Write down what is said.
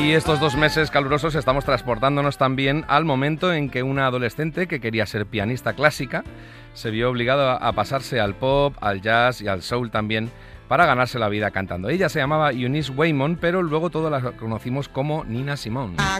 Y estos 2 meses calurosos estamos transportándonos también al momento en que una adolescente que quería ser pianista clásica se vio obligada a pasarse al pop, al jazz y al soul también para ganarse la vida cantando. Ella se llamaba Eunice Waymon, pero luego todos la conocimos como Nina Simone.